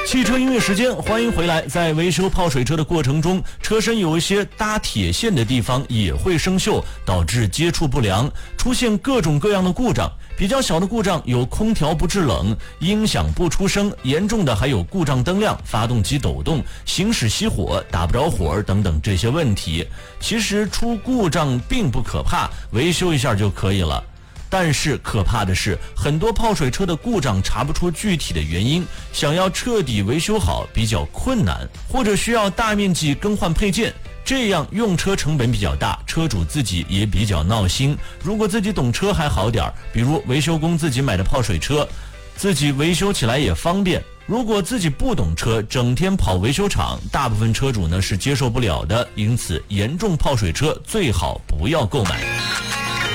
汽车音乐时间，欢迎回来。在维修泡水车的过程中，车身有一些搭铁线的地方也会生锈，导致接触不良，出现各种各样的故障。比较小的故障有空调不制冷、音响不出声，严重的还有故障灯亮、发动机抖动、行驶熄火、打不着火等等这些问题。其实出故障并不可怕，维修一下就可以了。但是可怕的是，很多泡水车的故障查不出具体的原因，想要彻底维修好比较困难，或者需要大面积更换配件，这样用车成本比较大，车主自己也比较闹心。如果自己懂车还好点，比如维修工自己买的泡水车，自己维修起来也方便。如果自己不懂车，整天跑维修厂，大部分车主呢是接受不了的，因此严重泡水车最好不要购买。